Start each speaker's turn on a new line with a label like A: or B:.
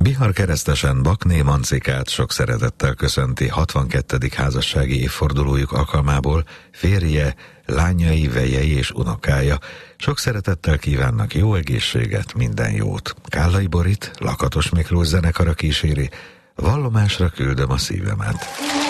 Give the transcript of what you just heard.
A: Bihar Keresztesen Bakné Mancikát sok szeretettel köszönti 62. házassági évfordulójuk alkalmából férje, lányai, vejei és unokája. Sok szeretettel kívánnak jó egészséget, minden jót. Kállai Borit Lakatos Miklós zenekara kíséri, Vallomásra küldöm a szívemet.